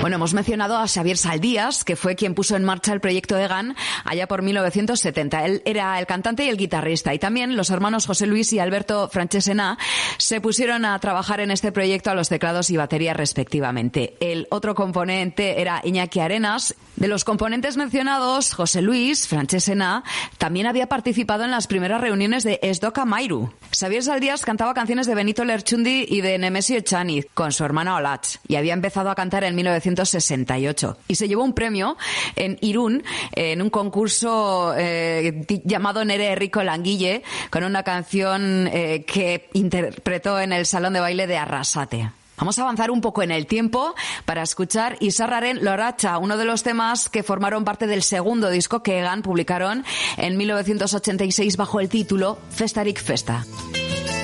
Bueno, hemos mencionado a Xavier Saldías, que fue quien puso en marcha el proyecto EGAN allá por 1970. Él era el cantante y el guitarrista. Y también los hermanos José Luis y Alberto Franchesena se pusieron a trabajar en este proyecto a los teclados y batería respectivamente. El otro componente era Iñaki Arenas. De los componentes mencionados, José Luis Franchesena también había participado en las primeras reuniones de Ez Doka Mairu. Xavier Saldías cantaba canciones de Benito Lertxundi y de Nemesio Echaniz con su hermana Olatz y había empezado a cantar en 1968 y se llevó un premio en Irún en un concurso llamado Nere Herriko Languille con una canción que interpretó en el salón de baile de Arrasate. Vamos a avanzar un poco en el tiempo para escuchar Izarraren Loratxa, uno de los temas que formaron parte del segundo disco que EGAN publicaron en 1986 bajo el título Festarik Festa.